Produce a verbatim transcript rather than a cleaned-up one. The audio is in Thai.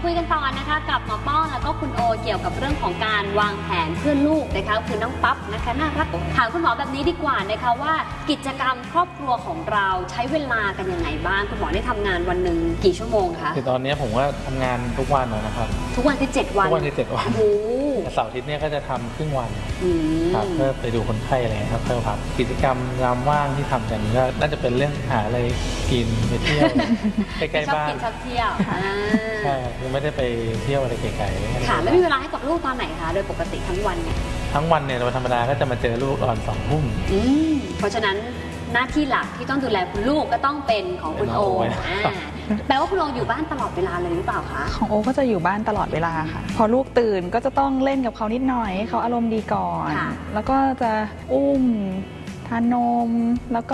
คุยกันต่อนะคะกับหมอป้องแล้วก็คุณโอเกี่ยวกับเรื่องของการวางแผนเพื่อลูกนะคะคือน้องปั๊บนะคะน่ารักถามคุณหมอแบบนี้ดีกว่านะคะว่ากิจกรรมครอบครัวของเราใช้เวลากันยังไงบ้างคุณหมอได้ทำงานวันหนึ่งกี่ชั่วโมงคะคือตอนนี้ผมว่าทำงานทุกวันนะครับทุกวันที่เจ็ดวันทุกวันที่เจ็ดวันโอ้เสาร์อาทิตย์เนี่ยก็จะทำครึ่งวันครับเพื่อไปดูคนไข้อะไรครับเพื่อพักกิจกรรมยามว่างที่ทำกันก็น่าจะเป็นเรื่องหาอะไรกินไปเที่ยวใกล้ๆบ้านชอบกินชอบเที่ยวใช่ยังไม่ได้ไปเที่ยวอะไรไกลๆค่ะไม่มีเวลาให้กับลูกตอนไหนคะโดยปกติทั้งวันเนี่ยทั้งวันเนี่ยวันธรรมดาก็จะมาเจอลูกตอนสองทุ่มเพราะฉะนั้นหน้าที่หลักที่ต้องดูแลคุณลูกก็ต้องเป็นของคุณโอแปลว่าคุณโออยู่บ้านตลอดเวลาเลยหรือเปล่าคะของโอก็จะอยู่บ้านตลอดเวลาค่ะพอลูกตื่นก็จะต้องเล่นกับเขานิดหน่อยเขาอารมณ์ดีก่อนแล้วก็จะอุ้มทานนมแล้วก็